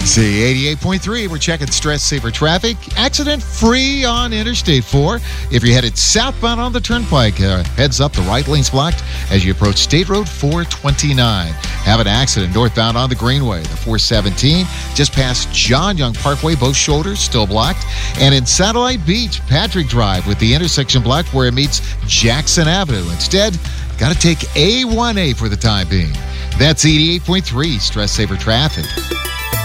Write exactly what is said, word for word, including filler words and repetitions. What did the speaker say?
See, eighty-eight point three, we're checking Stress Saver traffic. Accident free on Interstate four. If you're headed southbound on the turnpike, uh, heads up, the right lane's blocked as you approach State Road four twenty-nine. Have an accident northbound on the Greenway, the four seventeen, just past John Young Parkway, both shoulders still blocked. And in Satellite Beach, Patrick Drive with the intersection blocked where it meets Jackson Avenue. Instead, got to take A one A for the time being. That's eighty-eight point three Stress Saver traffic.